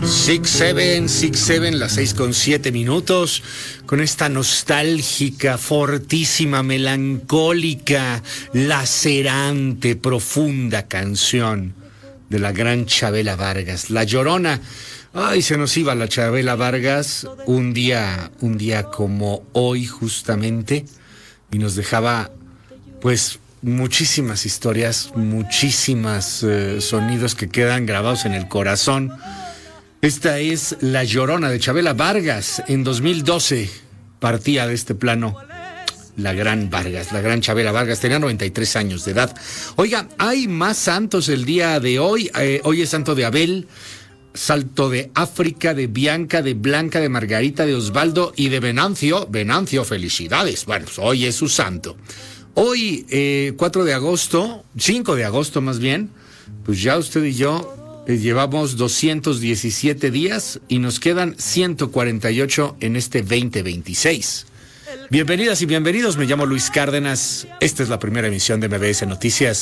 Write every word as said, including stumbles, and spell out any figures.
Six Seven, Six Seven, las seis con siete minutos, con esta nostálgica, fortísima, melancólica, lacerante, profunda canción de la gran Chabela Vargas, La Llorona. Ay, se nos iba la Chabela Vargas un día, un día como hoy justamente, y nos dejaba, pues, muchísimas historias, muchísimos eh, sonidos que quedan grabados en el corazón. Esta es La Llorona de Chabela Vargas. En dos mil doce partía de este plano la gran Vargas, la gran Chabela Vargas. Tenía noventa y tres años de edad. Oiga, hay más santos el día de hoy. Eh, hoy es santo de Abel, santo de África, de Bianca, de Blanca, de Margarita, de Osvaldo y de Venancio. Venancio, felicidades. Bueno, pues hoy es su santo. Hoy, eh, cuatro de agosto, cinco de agosto más bien, pues ya usted y yo llevamos doscientos diecisiete días y nos quedan ciento cuarenta y ocho en este veinte veintiséis. Bienvenidas y bienvenidos, me llamo Luis Cárdenas. Esta es la primera emisión de M B S Noticias.